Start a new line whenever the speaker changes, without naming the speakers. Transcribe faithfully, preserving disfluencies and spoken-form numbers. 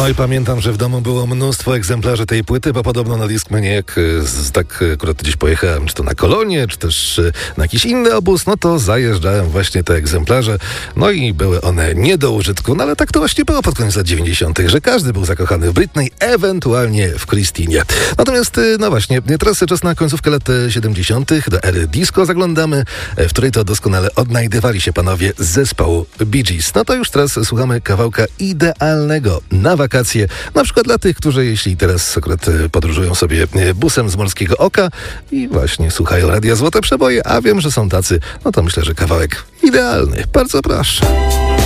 Oj, pamiętam, że w domu było mnóstwo egzemplarzy tej płyty, bo podobno na Discmanie, jak z, tak akurat gdzieś pojechałem, czy to na kolonie, czy też na jakiś inny obóz, no to zajeżdżałem właśnie te egzemplarze, no i były one nie do użytku, no ale tak to właśnie było pod koniec lat dziewięćdziesiątych, że każdy był zakochany w Britney, ewentualnie w Christinie. Natomiast, no właśnie, teraz czas na końcówkę lat siedemdziesiątych, do ery disco zaglądamy, w której to doskonale odnajdywali się panowie z zespołu Bee Gees. No to już teraz słuchamy kawałka idealnego na wakacje, na przykład dla tych, którzy jeśli teraz akurat podróżują sobie busem z Morskiego Oka i właśnie słuchają Radia Złote Przeboje, a wiem, że są tacy, no to myślę, że kawałek idealny. Bardzo proszę.